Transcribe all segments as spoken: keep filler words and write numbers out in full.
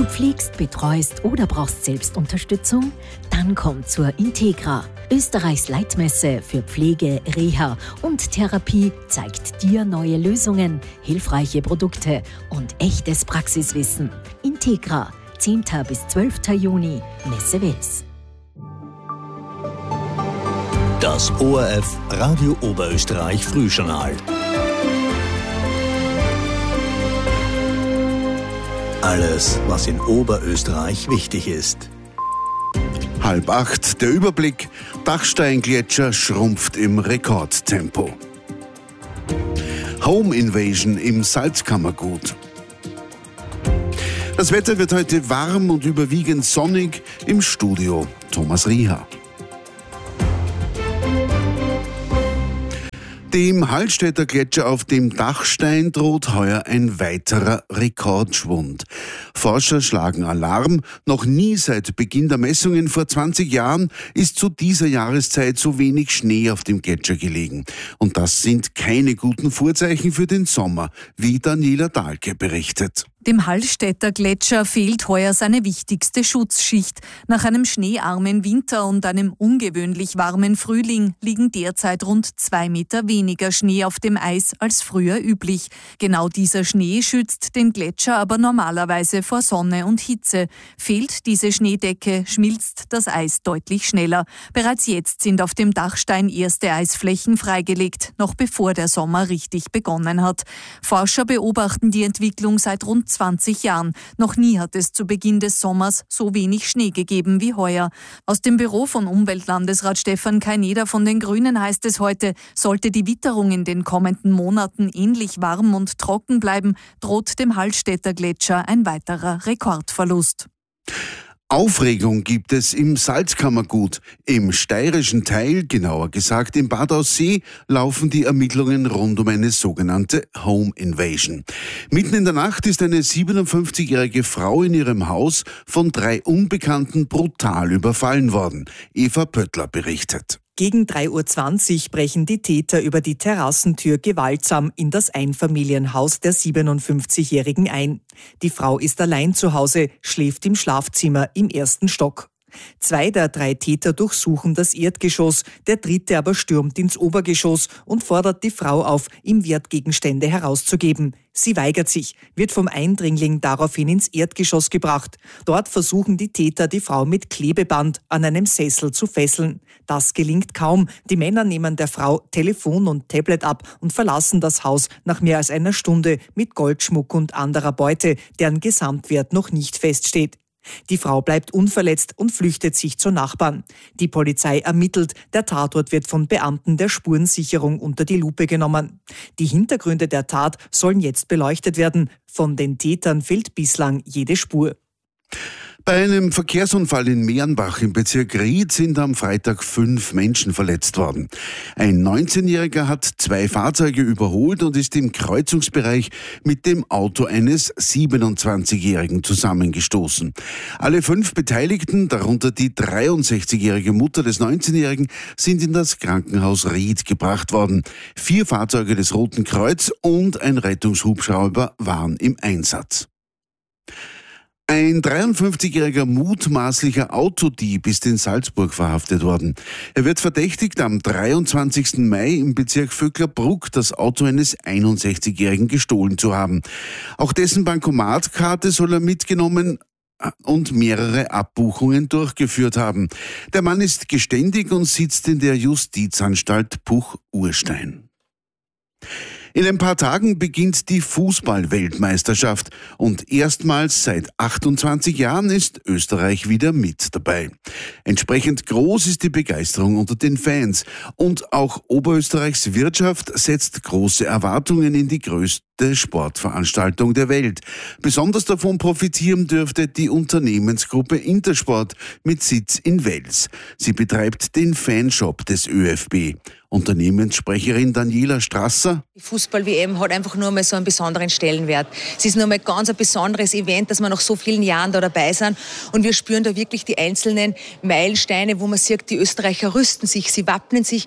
pflegst, betreust oder brauchst selbst Unterstützung? Dann komm zur Integra. Österreichs Leitmesse für Pflege, Reha und Therapie zeigt dir neue Lösungen, hilfreiche Produkte und echtes Praxiswissen. Integra, zehnten bis zwölften Juni, Messe Wels. Das O R F Radio Oberösterreich Frühjournal. Alles, was in Oberösterreich wichtig ist. Halb acht, der Überblick. Dachsteingletscher schrumpft im Rekordtempo. Home Invasion im Salzkammergut. Das Wetter wird heute warm und überwiegend sonnig. Im Studio Thomas Rieher. Dem Hallstätter Gletscher auf dem Dachstein droht heuer ein weiterer Rekordschwund. Forscher schlagen Alarm. Noch nie seit Beginn der Messungen vor zwanzig Jahren ist zu dieser Jahreszeit so wenig Schnee auf dem Gletscher gelegen. Und das sind keine guten Vorzeichen für den Sommer, wie Daniela Dahlke berichtet. Dem Hallstätter Gletscher fehlt heuer seine wichtigste Schutzschicht. Nach einem schneearmen Winter und einem ungewöhnlich warmen Frühling liegen derzeit rund zwei Meter weniger Schnee auf dem Eis als früher üblich. Genau dieser Schnee schützt den Gletscher aber normalerweise vor Sonne und Hitze. Fehlt diese Schneedecke, schmilzt das Eis deutlich schneller. Bereits jetzt sind auf dem Dachstein erste Eisflächen freigelegt, noch bevor der Sommer richtig begonnen hat. Forscher beobachten die Entwicklung seit rund zwanzig Jahren. Noch nie hat es zu Beginn des Sommers so wenig Schnee gegeben wie heuer. Aus dem Büro von Umweltlandesrat Stefan Kaineder von den Grünen heißt es heute, sollte die Witterung in den kommenden Monaten ähnlich warm und trocken bleiben, droht dem Hallstätter Gletscher ein weiterer Rekordverlust. Aufregung gibt es im Salzkammergut. Im steirischen Teil, genauer gesagt im Bad Aussee, laufen die Ermittlungen rund um eine sogenannte Home Invasion. Mitten in der Nacht ist eine siebenundfünfzigjährige Frau in ihrem Haus von drei Unbekannten brutal überfallen worden. Eva Pöttler berichtet. Gegen drei Uhr zwanzig brechen die Täter über die Terrassentür gewaltsam in das Einfamilienhaus der siebenundfünfzigjährigen ein. Die Frau ist allein zu Hause, schläft im Schlafzimmer im ersten Stock. Zwei der drei Täter durchsuchen das Erdgeschoss, der dritte aber stürmt ins Obergeschoss und fordert die Frau auf, ihm Wertgegenstände herauszugeben. Sie weigert sich, wird vom Eindringling daraufhin ins Erdgeschoss gebracht. Dort versuchen die Täter, die Frau mit Klebeband an einem Sessel zu fesseln. Das gelingt kaum. Die Männer nehmen der Frau Telefon und Tablet ab und verlassen das Haus nach mehr als einer Stunde mit Goldschmuck und anderer Beute, deren Gesamtwert noch nicht feststeht. Die Frau bleibt unverletzt und flüchtet sich zu Nachbarn. Die Polizei ermittelt, der Tatort wird von Beamten der Spurensicherung unter die Lupe genommen. Die Hintergründe der Tat sollen jetzt beleuchtet werden. Von den Tätern fehlt bislang jede Spur. Bei einem Verkehrsunfall in Mehrenbach im Bezirk Ried sind am Freitag fünf Menschen verletzt worden. Ein neunzehnjähriger hat zwei Fahrzeuge überholt und ist im Kreuzungsbereich mit dem Auto eines siebenundzwanzigjährigen zusammengestoßen. Alle fünf Beteiligten, darunter die dreiundsechzigjährige Mutter des neunzehnjährigen, sind in das Krankenhaus Ried gebracht worden. Vier Fahrzeuge des Roten Kreuz und ein Rettungshubschrauber waren im Einsatz. Ein dreiundfünfzigjähriger mutmaßlicher Autodieb ist in Salzburg verhaftet worden. Er wird verdächtigt, am dreiundzwanzigsten Mai im Bezirk Vöcklerbruck das Auto eines einundsechzigjährigen gestohlen zu haben. Auch dessen Bankomatkarte soll er mitgenommen und mehrere Abbuchungen durchgeführt haben. Der Mann ist geständig und sitzt in der Justizanstalt Puch-Urstein. In ein paar Tagen beginnt die Fußball-Weltmeisterschaft und erstmals seit achtundzwanzig Jahren ist Österreich wieder mit dabei. Entsprechend groß ist die Begeisterung unter den Fans und auch Oberösterreichs Wirtschaft setzt große Erwartungen in die größte Sportveranstaltung der Welt. Besonders davon profitieren dürfte die Unternehmensgruppe Intersport mit Sitz in Wels. Sie betreibt den Fanshop des ÖFB. Unternehmenssprecherin Daniela Strasser. Die Fußball-W M hat einfach nur mal so einen besonderen Stellenwert. Es ist nur mal ganz ein besonderes Event, dass wir nach so vielen Jahren da dabei sind. Und wir spüren da wirklich die einzelnen Meilensteine, wo man sieht, die Österreicher rüsten sich, sie wappnen sich.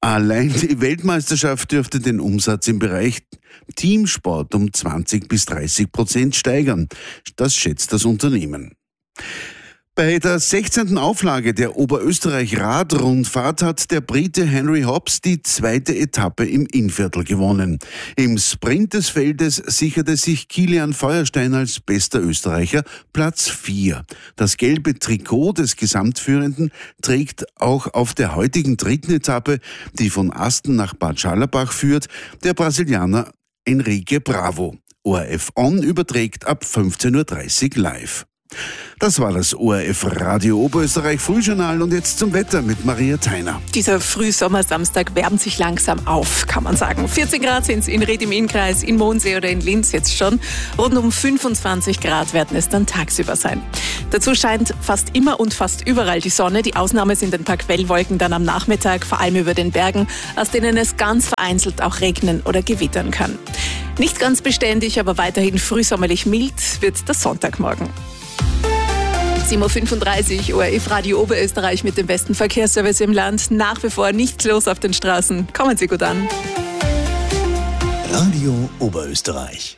Allein die Weltmeisterschaft dürfte den Umsatz im Bereich Teamsport um zwanzig bis dreißig Prozent steigern. Das schätzt das Unternehmen. Bei der sechzehnten Auflage der Oberösterreich-Radrundfahrt hat der Brite Henry Hobbs die zweite Etappe im Innviertel gewonnen. Im Sprint des Feldes sicherte sich Kilian Feuerstein als bester Österreicher Platz vier. Das gelbe Trikot des Gesamtführenden trägt auch auf der heutigen dritten Etappe, die von Asten nach Bad Scharlabach führt, der Brasilianer Enrique Bravo. O R F On überträgt ab fünfzehn Uhr dreißig live. Das war das O R F Radio Oberösterreich Frühjournal und jetzt zum Wetter mit Maria Theiner. Dieser Frühsommersamstag wärmt sich langsam auf, kann man sagen. vierzehn Grad sind es in Ried im Innkreis, in Mondsee oder in Linz jetzt schon. Rund um fünfundzwanzig Grad werden es dann tagsüber sein. Dazu scheint fast immer und fast überall die Sonne. Die Ausnahme sind ein paar Quellwolken dann am Nachmittag, vor allem über den Bergen, aus denen es ganz vereinzelt auch regnen oder gewittern kann. Nicht ganz beständig, aber weiterhin frühsommerlich mild wird der Sonntagmorgen. sieben Uhr fünfunddreißig, O R F Radio Oberösterreich mit dem besten Verkehrsservice im Land. Nach wie vor nichts los auf den Straßen. Kommen Sie gut an. Radio Oberösterreich.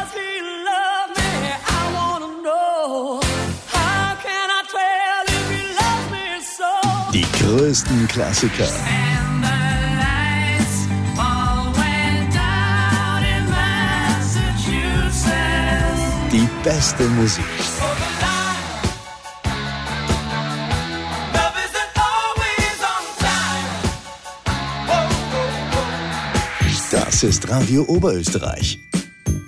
Die größten Klassiker. Die beste Musik. Das ist Radio Oberösterreich.